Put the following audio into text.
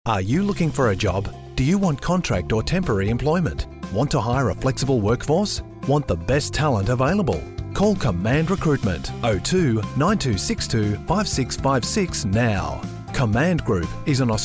Are you looking for a job? Do you want contract or temporary employment? Want to hire a flexible workforce? Want the best talent available? Call Command Recruitment 02 9262 5656 now. Command Group is an